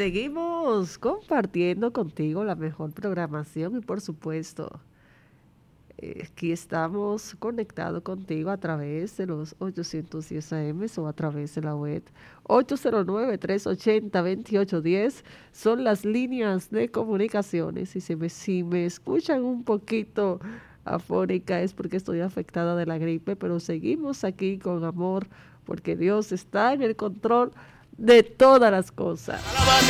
seguimos compartiendo contigo la mejor programación y por supuesto, aquí estamos conectados contigo a través de los 810 AM o a través de la web 809-380-2810 son las líneas de comunicaciones y si me escuchan un poquito afónica es porque estoy afectada de la gripe, pero seguimos aquí con amor porque Dios está en el control de todas las cosas.